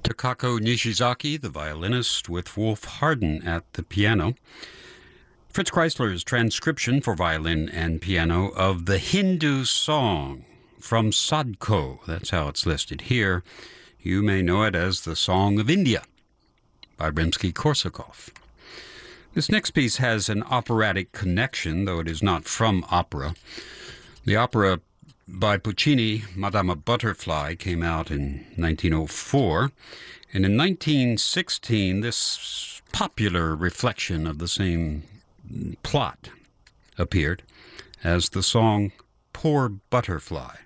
Takako Nishizaki, the violinist, with Wolf Harden at the piano. Fritz Kreisler's transcription for violin and piano of the Hindu song from Sadko. That's how it's listed here. You may know it as the Song of India by Rimsky-Korsakov. This next piece has an operatic connection, though it is not from opera. The opera by Puccini, Madama Butterfly, came out in 1904. And in 1916, this popular reflection of the same plot appeared as the song Poor Butterfly.